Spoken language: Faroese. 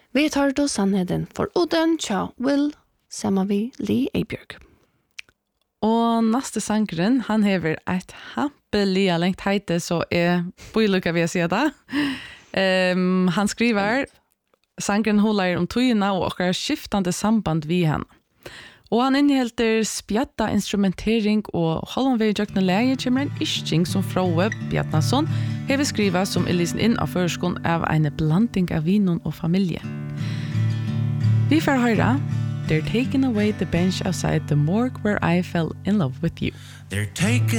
Vi tar då sannheten for Oden, tja, Will, sammen vi Lee Eibjørg. Og neste sangren, han hever et hampelig lengt heite, så bøylukka vil jeg si det. Han skriver, sangren håller om tøyene og okkar skiftande samband vi henne. Og han innehelter spjatta instrumentering og halvanvei jøkne leie kommer en isching som Froe Bjarnason hever skriva som lisen inn av førskån av en blanding av vinon og familie. Vi får høre They're taking away the bench outside the morgue where I fell in love with you. They're taking